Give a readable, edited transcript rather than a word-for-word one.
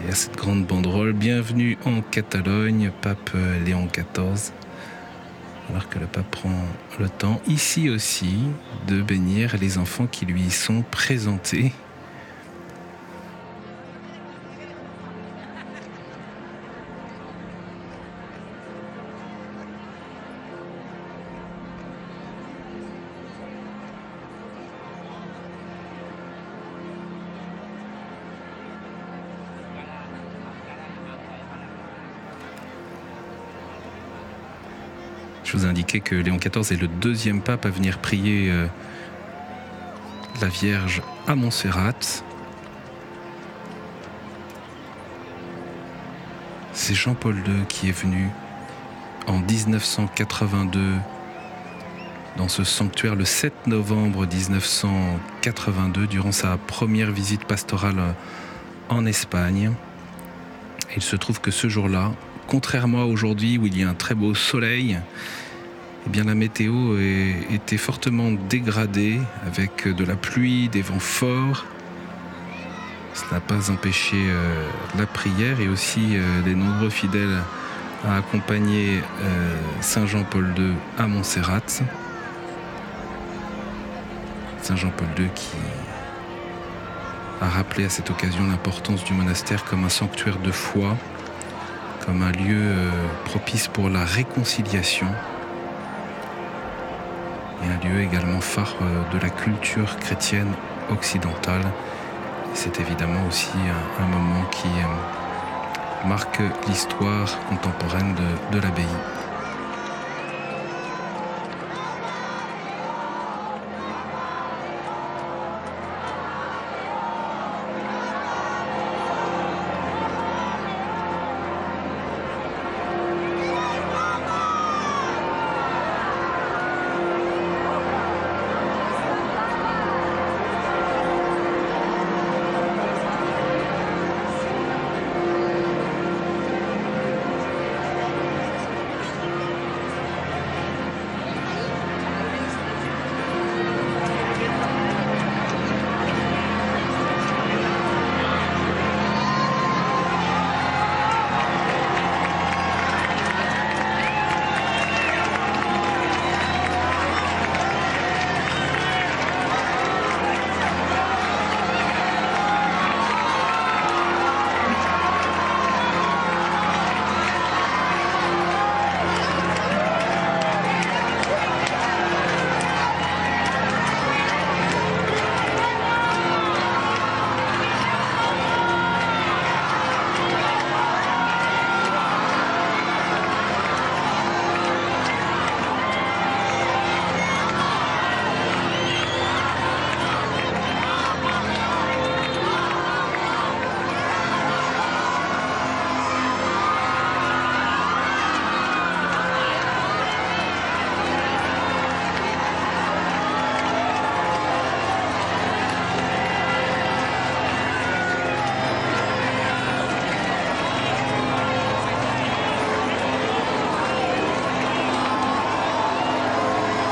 Et à cette grande banderole, bienvenue en Catalogne, pape Léon XIV. Alors que le pape prend le temps, ici aussi, de bénir les enfants qui lui sont présentés. Je vous indiquais que Léon XIV est le deuxième pape à venir prier la Vierge à Montserrat. C'est Jean-Paul II qui est venu en 1982 dans ce sanctuaire le 7 novembre 1982 durant sa première visite pastorale en Espagne. Et il se trouve que ce jour-là, contrairement à aujourd'hui où il y a un très beau soleil, eh bien la météo était fortement dégradée avec de la pluie, des vents forts. Ça n'a pas empêché la prière et aussi les nombreux fidèles à accompagner Saint Jean-Paul II à Montserrat. Saint Jean-Paul II qui a rappelé à cette occasion l'importance du monastère comme un sanctuaire de foi, comme un lieu propice pour la réconciliation et un lieu également phare de la culture chrétienne occidentale. C'est évidemment aussi un moment qui marque l'histoire contemporaine de l'abbaye.